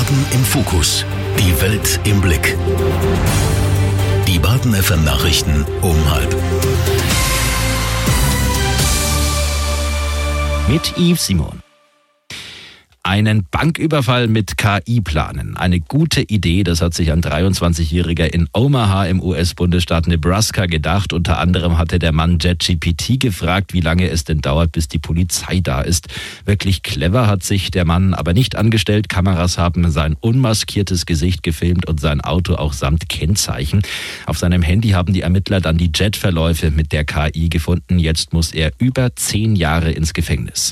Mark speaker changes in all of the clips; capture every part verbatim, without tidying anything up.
Speaker 1: Baden im Fokus. Die Welt im Blick. Die Baden F M Nachrichten um halb.
Speaker 2: Mit Yves Simon. Einen Banküberfall mit K I planen. Eine gute Idee, das hat sich ein dreiundzwanzigjähriger in Omaha im U S-Bundesstaat Nebraska gedacht. Unter anderem hatte der Mann ChatGPT gefragt, wie lange es denn dauert, bis die Polizei da ist. Wirklich clever hat sich der Mann aber nicht angestellt. Kameras haben sein unmaskiertes Gesicht gefilmt und sein Auto auch samt Kennzeichen. Auf seinem Handy haben die Ermittler dann die Chatverläufe mit der K I gefunden. Jetzt muss er über zehn Jahre ins Gefängnis.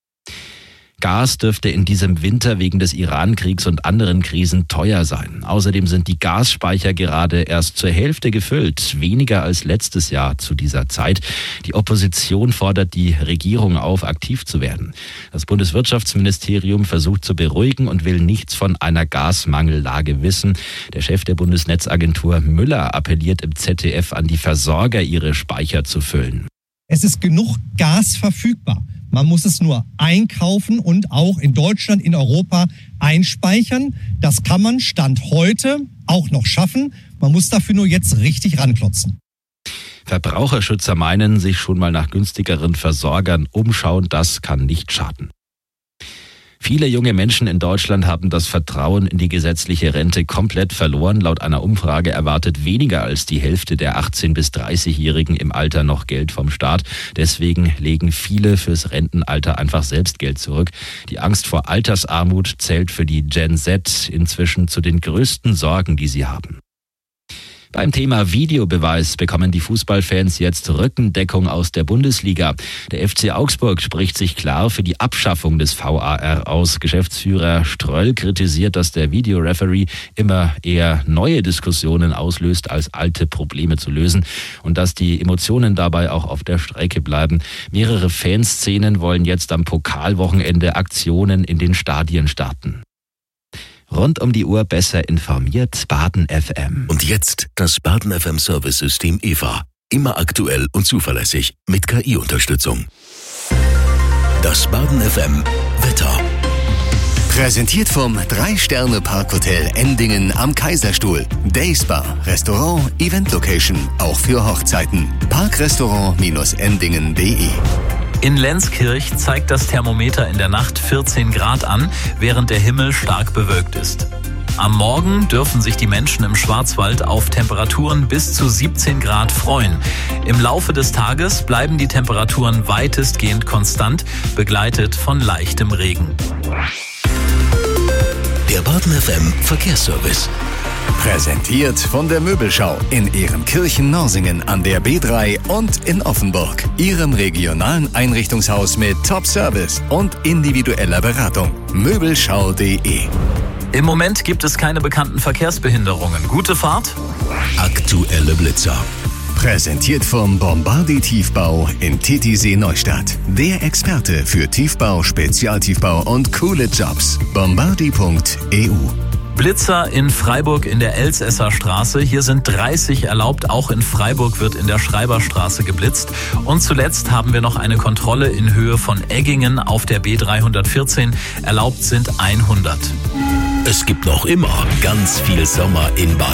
Speaker 2: Gas dürfte in diesem Winter wegen des Iran-Kriegs und anderen Krisen teuer sein. Außerdem sind die Gasspeicher gerade erst zur Hälfte gefüllt, weniger als letztes Jahr zu dieser Zeit. Die Opposition fordert die Regierung auf, aktiv zu werden. Das Bundeswirtschaftsministerium versucht zu beruhigen und will nichts von einer Gasmangellage wissen. Der Chef der Bundesnetzagentur Müller appelliert im Z D F an die Versorger, ihre Speicher zu füllen.
Speaker 3: Es ist genug Gas verfügbar. Man muss es nur einkaufen und auch in Deutschland, in Europa einspeichern. Das kann man Stand heute auch noch schaffen. Man muss dafür nur jetzt richtig ranklotzen.
Speaker 2: Verbraucherschützer meinen, sich schon mal nach günstigeren Versorgern umschauen, das kann nicht schaden. Viele junge Menschen in Deutschland haben das Vertrauen in die gesetzliche Rente komplett verloren. Laut einer Umfrage erwartet weniger als die Hälfte der achtzehn- bis dreißigjährigen im Alter noch Geld vom Staat. Deswegen legen viele fürs Rentenalter einfach selbst Geld zurück. Die Angst vor Altersarmut zählt für die Gen Z inzwischen zu den größten Sorgen, die sie haben. Beim Thema Videobeweis bekommen die Fußballfans jetzt Rückendeckung aus der Bundesliga. Der F C Augsburg spricht sich klar für die Abschaffung des V A R aus. Geschäftsführer Ströll kritisiert, dass der Videoreferee immer eher neue Diskussionen auslöst, als alte Probleme zu lösen und dass die Emotionen dabei auch auf der Strecke bleiben. Mehrere Fanszenen wollen jetzt am Pokalwochenende Aktionen in den Stadien starten. Rund um die Uhr besser informiert, Baden F M.
Speaker 1: Und jetzt das Baden F M Service-System E V A. Immer aktuell und zuverlässig mit K I-Unterstützung. Das Baden F M Wetter.
Speaker 4: Präsentiert vom drei Sterne Parkhotel Endingen am Kaiserstuhl. Dayspa, Restaurant, Event-Location, auch für Hochzeiten. Parkrestaurant Endingen punkt de.
Speaker 5: In Lenzkirch zeigt das Thermometer in der Nacht vierzehn Grad an, während der Himmel stark bewölkt ist. Am Morgen dürfen sich die Menschen im Schwarzwald auf Temperaturen bis zu siebzehn Grad freuen. Im Laufe des Tages bleiben die Temperaturen weitestgehend konstant, begleitet von leichtem Regen.
Speaker 1: Der Baden F M Verkehrsservice.
Speaker 4: Präsentiert von der Möbelschau in Ehrenkirchen-Norsingen an der B drei und in Offenburg. Ihrem regionalen Einrichtungshaus mit Top-Service und individueller Beratung. Möbelschau punkt de.
Speaker 5: Im Moment gibt es keine bekannten Verkehrsbehinderungen. Gute Fahrt.
Speaker 1: Aktuelle Blitzer.
Speaker 4: Präsentiert vom Bombardi Tiefbau in Titisee Neustadt. Der Experte für Tiefbau, Spezialtiefbau und coole Jobs. bombardi punkt e u.
Speaker 5: Blitzer in Freiburg in der Elsässer Straße. Hier sind dreißig erlaubt. Auch in Freiburg wird in der Schreiberstraße geblitzt. Und zuletzt haben wir noch eine Kontrolle in Höhe von Eggingen auf der B dreihundertvierzehn. Erlaubt sind hundert.
Speaker 1: Es gibt noch immer ganz viel Sommer in Baden.